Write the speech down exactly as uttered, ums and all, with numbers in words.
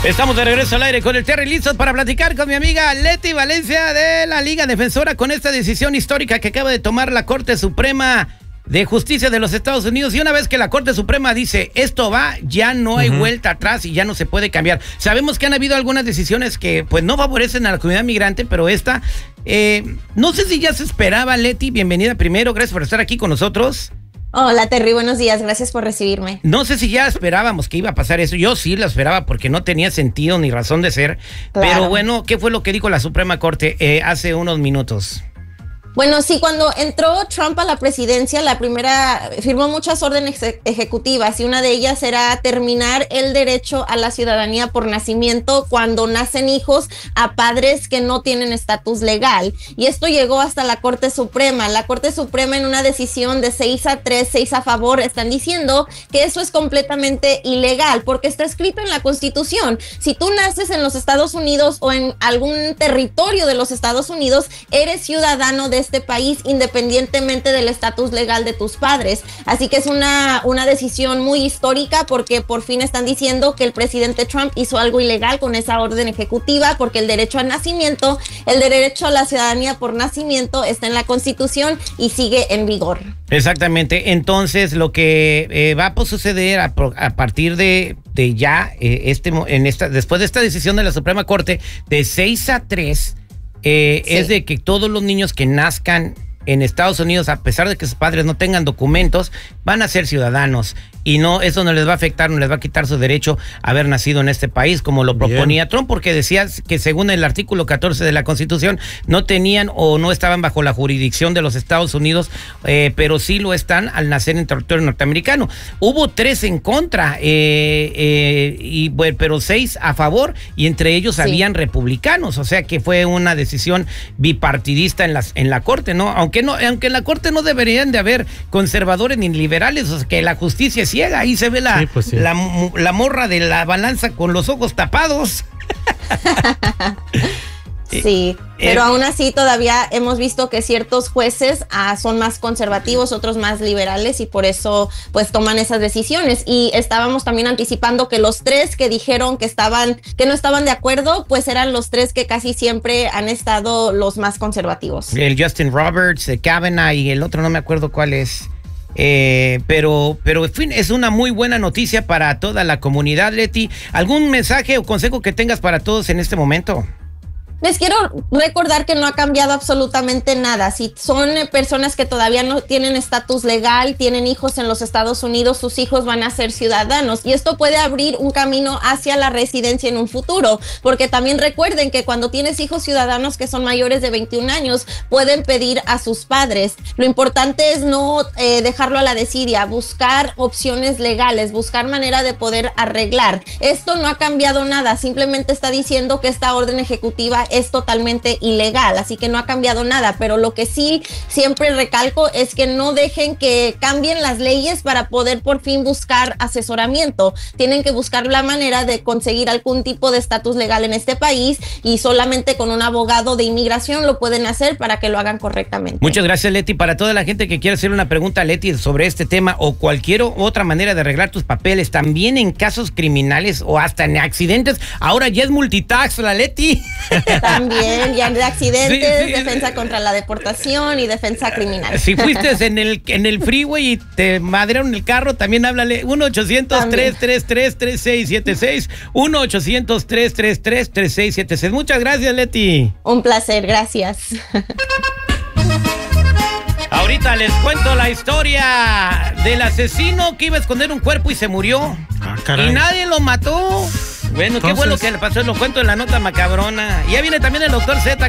Estamos de regreso al aire con el Terry, listos para platicar con mi amiga Leti Valencia de la Liga Defensora con esta decisión histórica que acaba de tomar la Corte Suprema de Justicia de los Estados Unidos. Y una vez que la Corte Suprema dice esto va, ya no hay uh-huh. vuelta atrás y ya no se puede cambiar. Sabemos que han habido algunas decisiones que pues no favorecen a la comunidad migrante, pero esta, eh, no sé si ya se esperaba. Leti, bienvenida primero, gracias por estar aquí con nosotros. Hola Terry, buenos días, gracias por recibirme. No sé si ya esperábamos que iba a pasar eso, yo sí lo esperaba porque no tenía sentido ni razón de ser, claro. Pero bueno, ¿qué fue lo que dijo la Suprema Corte eh, hace unos minutos? Bueno, sí, cuando entró Trump a la presidencia, la primera firmó muchas órdenes ejecutivas y una de ellas era terminar el derecho a la ciudadanía por nacimiento cuando nacen hijos a padres que no tienen estatus legal. Y esto llegó hasta la Corte Suprema. La Corte Suprema, en una decisión de seis a tres, seis a favor, están diciendo que eso es completamente ilegal porque está escrito en la Constitución. Si tú naces en los Estados Unidos o en algún territorio de los Estados Unidos, eres ciudadano de este país independientemente del estatus legal de tus padres. Así que es una, una decisión muy histórica porque por fin están diciendo que el presidente Trump hizo algo ilegal con esa orden ejecutiva porque el derecho al nacimiento, el derecho a la ciudadanía por nacimiento está en la Constitución y sigue en vigor. Exactamente. Entonces lo que eh, va a suceder a, a partir de, de ya eh, este, en esta, después de esta decisión de la Suprema Corte de seis a tres, Eh, sí. es de que todos los niños que nazcan en Estados Unidos, a pesar de que sus padres no tengan documentos, van a ser ciudadanos. Y no, eso no les va a afectar, no les va a quitar su derecho a haber nacido en este país, como lo proponía Bien. Trump, porque decía que según el artículo catorce de la Constitución, no tenían o no estaban bajo la jurisdicción de los Estados Unidos, eh, pero sí lo están al nacer en territorio norteamericano. Hubo tres en contra, eh, eh, y bueno, pero seis a favor, y entre ellos sí. habían republicanos, o sea que fue una decisión bipartidista en, las, en la Corte, ¿no? Aunque no, aunque en la Corte no deberían de haber conservadores ni liberales, o sea que la justicia es ciega, ahí se ve la, sí, pues sí. la, la morra de la balanza con los ojos tapados. Sí, pero eh, aún así todavía hemos visto que ciertos jueces ah, son más conservativos, otros más liberales y por eso pues toman esas decisiones. Y estábamos también anticipando que los tres que dijeron que estaban, que no estaban de acuerdo, pues eran los tres que casi siempre han estado los más conservativos. El Justin Roberts, el Kavanaugh y el otro no me acuerdo cuál es. Eh, pero, pero en fin, es una muy buena noticia para toda la comunidad, Leti. ¿Algún mensaje o consejo que tengas para todos en este momento? Les quiero recordar que no ha cambiado absolutamente nada. Si son personas que todavía no tienen estatus legal, tienen hijos en los Estados Unidos, sus hijos van a ser ciudadanos y esto puede abrir un camino hacia la residencia en un futuro, porque también recuerden que cuando tienes hijos ciudadanos que son mayores de veintiún años, pueden pedir a sus padres. Lo importante es no eh, dejarlo a la desidia, buscar opciones legales, buscar manera de poder arreglar. Esto no ha cambiado nada, simplemente está diciendo que esta orden ejecutiva es totalmente ilegal, así que no ha cambiado nada, pero lo que sí siempre recalco es que no dejen que cambien las leyes para poder por fin buscar asesoramiento. Tienen que buscar la manera de conseguir algún tipo de estatus legal en este país y solamente con un abogado de inmigración lo pueden hacer para que lo hagan correctamente. Muchas gracias, Leti. Para toda la gente que quiere hacer una pregunta a Leti sobre este tema o cualquier otra manera de arreglar tus papeles, también en casos criminales o hasta en accidentes, ahora ya es multitask la Leti. También, ya de accidentes, sí, sí, defensa contra la deportación y defensa criminal. Si fuiste en el en el freeway y te madrearon el carro, también háblale uno ochocientos, tres tres tres, tres seis siete seis, uno ochocientos, tres tres tres, tres seis siete seis. Muchas gracias, Leti. Un placer, gracias. Ahorita les cuento la historia del asesino que iba a esconder un cuerpo y se murió. Ah, caray. Y nadie lo mató. Bueno, entonces, qué bueno que le pasó, lo cuento en la nota macabrona. Y ya viene también el doctor Z.